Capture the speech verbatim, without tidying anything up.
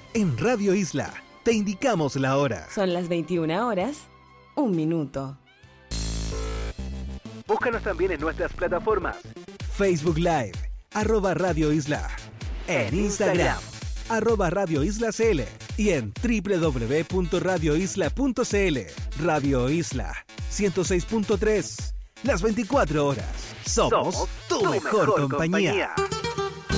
En Radio Isla te indicamos la hora. Son las veintiuna horas, un minuto. Búscanos también en nuestras plataformas. Facebook Live, arroba Radio Isla. En Instagram, arroba Radio Isla C L. Y en doble u doble u doble u punto radio isla punto c l. Radio Isla, ciento seis punto tres. Las veinticuatro horas. Somos, Somos tu, tu mejor, mejor compañía. compañía.